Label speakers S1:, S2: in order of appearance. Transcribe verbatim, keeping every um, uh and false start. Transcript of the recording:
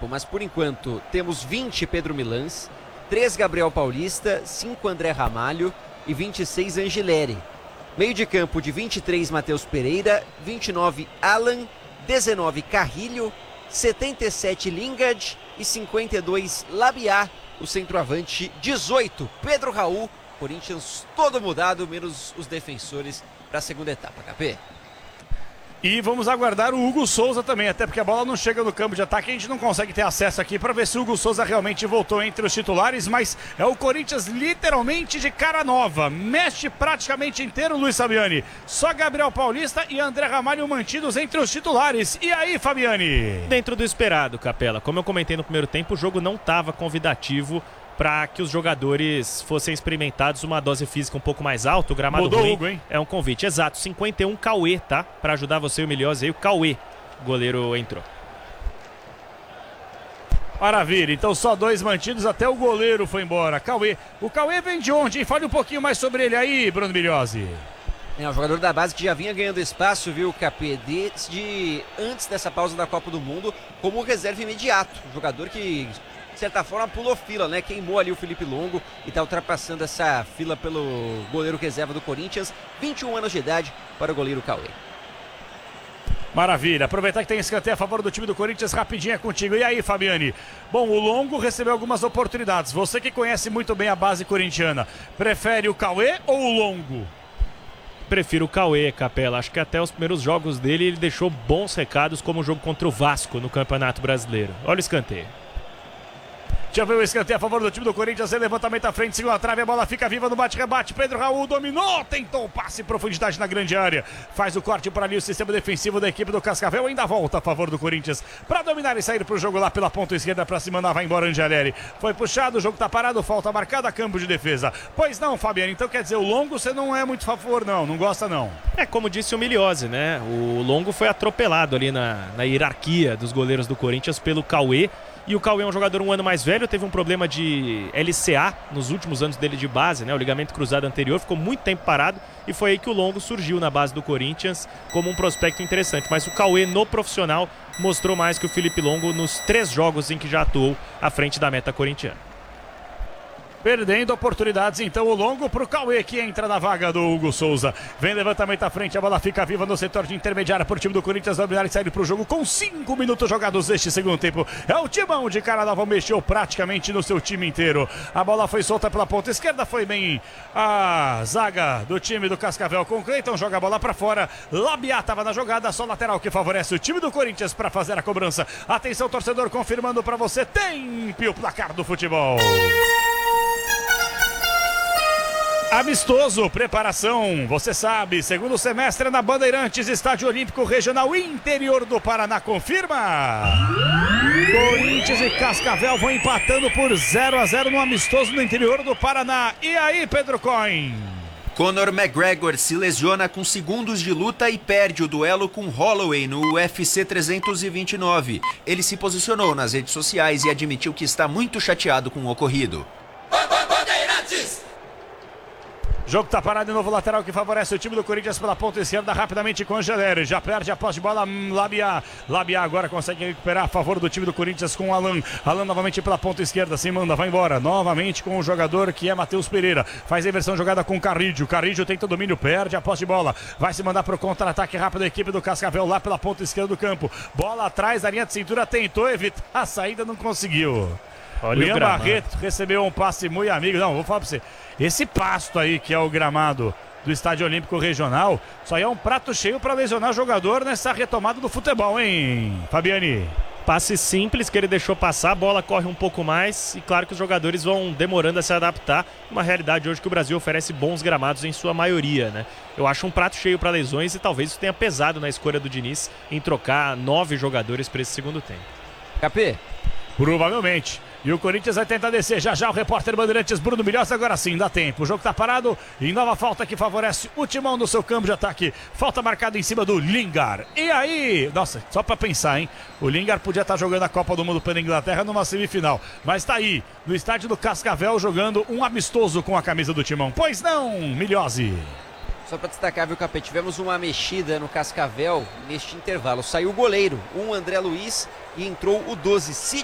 S1: tempo, mas por enquanto temos vinte Pedro Milans, três Gabriel Paulista, cinco André Ramalho e vinte e seis Angileri. Meio de campo de vinte e três Matheus Pereira, vinte e nove Alan, dezenove Carrilho, setenta e sete Lingard e cinquenta e dois Labiá. O centroavante dezoito Pedro Raul. Corinthians todo mudado, menos os defensores para a segunda etapa, K P.
S2: E vamos aguardar o Hugo Souza também, até porque a bola não chega no campo de ataque, a gente não consegue ter acesso aqui para ver se o Hugo Souza realmente voltou entre os titulares, mas é o Corinthians literalmente de cara nova, mexe praticamente inteiro, Luiz Fabiani, só Gabriel Paulista e André Ramalho mantidos entre os titulares. E aí, Fabiani?
S3: Dentro do esperado, Capela, como eu comentei no primeiro tempo, o jogo não estava convidativo para que os jogadores fossem experimentados uma dose física um pouco mais alta. O gramado
S2: Mudou
S3: ruim
S2: Hugo, hein?
S3: É um convite, exato, cinquenta e um Cauê, tá? Para ajudar você e o Milhose aí, o Cauê, o goleiro entrou.
S2: Maravilha, então só dois mantidos, até o goleiro foi embora. Cauê, o Cauê vem de onde, hein? Fale um pouquinho mais sobre ele aí, Bruno Milhose.
S1: É um jogador da base que já vinha ganhando espaço, viu, K P, desde antes dessa pausa da Copa do Mundo, como reserva imediato. Um jogador que, de certa forma, pulou fila, né? Queimou ali o Felipe Longo e está ultrapassando essa fila pelo goleiro reserva do Corinthians. vinte e um anos de idade para o goleiro Cauê.
S2: Maravilha, aproveitar que tem escanteio a favor do time do Corinthians, rapidinho é contigo. E aí, Fabiani? Bom, o Longo recebeu algumas oportunidades. Você que conhece muito bem a base corintiana, prefere o Cauê ou o Longo?
S3: Prefiro o Cauê, Capela. Acho que até os primeiros jogos dele ele deixou bons recados, como o jogo contra o Vasco no Campeonato Brasileiro. Olha o escanteio.
S2: Já veio o escanteio a favor do time do Corinthians, ele levantamento à frente, segunda trave, a bola fica viva no bate-rebate, Pedro Raul dominou, tentou o passe em profundidade na grande área, faz o corte por ali, o sistema defensivo da equipe do Cascavel ainda volta a favor do Corinthians, para dominar e sair pro jogo lá pela ponta esquerda, pra cima, vai embora Angileri, foi puxado, o jogo tá parado, falta marcada, campo de defesa. Pois não, Fabiano, então quer dizer, o Longo você não é muito a favor não, não gosta não.
S3: É como disse o Milhose, né, o Longo foi atropelado ali na, na hierarquia dos goleiros do Corinthians pelo Cauê. E o Cauê é um jogador um ano mais velho, teve um problema de L C A nos últimos anos dele de base, né? O ligamento cruzado anterior, ficou muito tempo parado e foi aí que o Longo surgiu na base do Corinthians como um prospecto interessante. Mas o Cauê no profissional mostrou mais que o Felipe Longo nos três jogos em que já atuou à frente da meta corintiana.
S2: Perdendo oportunidades, então o Longo pro Cauê, que entra na vaga do Hugo Souza. Vem levantamento à frente, a bola fica viva no setor de intermediária por time do Corinthians dominar e sair pro jogo com cinco minutos jogados neste segundo tempo. É o timão de cara nova, mexeu praticamente no seu time inteiro. A bola foi solta pela ponta esquerda, foi bem a zaga do time do Cascavel com Cleiton, joga a bola pra fora. Labiá tava na jogada, só lateral que favorece o time do Corinthians para fazer a cobrança. Atenção, torcedor, confirmando pra você, tempo o placar do futebol. Amistoso, preparação, você sabe, segundo semestre na Bandeirantes, Estádio Olímpico Regional Interior do Paraná, confirma. Corinthians e Cascavel vão empatando por zero a zero no amistoso no interior do Paraná. E aí, Pedro Coin?
S4: Conor McGregor se lesiona com segundos de luta e perde o duelo com Holloway no U F C trezentos e vinte e nove. Ele se posicionou nas redes sociais e admitiu que está muito chateado com o ocorrido.
S2: Jogo tá parado de novo, lateral que favorece o time do Corinthians pela ponta esquerda, rapidamente com Angileri, já perde a posse de bola, Labiá, Labiá agora consegue recuperar a favor do time do Corinthians com Alan, Alan novamente pela ponta esquerda, se manda, vai embora, novamente com o jogador que é Matheus Pereira, faz a inversão jogada com Carrídio, Carrídio tenta o domínio, perde a posse de bola, vai se mandar pro contra-ataque rápido da equipe do Cascavel lá pela ponta esquerda do campo, bola atrás da linha de cintura, tentou evitar a saída, não conseguiu. Olha o Ian Barreto recebeu um passe muito amigo. Não, vou falar pra você. Esse pasto aí, que é o gramado do Estádio Olímpico Regional, isso aí é um prato cheio para lesionar jogador nessa retomada do futebol, hein, Fabiani?
S3: Passe simples que ele deixou passar, a bola corre um pouco mais e claro que os jogadores vão demorando a se adaptar. Uma realidade hoje que o Brasil oferece bons gramados em sua maioria, né? Eu acho um prato cheio para lesões e talvez isso tenha pesado na escolha do Diniz em trocar nove jogadores para esse segundo tempo.
S1: K P?
S2: Provavelmente. E o Corinthians vai tentar descer já já o repórter Bandeirantes Bruno Milhões, agora sim, dá tempo. O jogo tá parado e nova falta que favorece o timão no seu campo de ataque. Falta marcada em cima do Lingard. E aí, nossa, só pra pensar, hein? O Lingard podia estar jogando a Copa do Mundo pela Inglaterra numa semifinal. Mas tá aí, no estádio do Cascavel, jogando um amistoso com a camisa do timão. Pois não, Milhose?
S1: Só para destacar, viu, Capê, tivemos uma mexida no Cascavel neste intervalo. Saiu o goleiro, um André Luiz, e entrou o doze,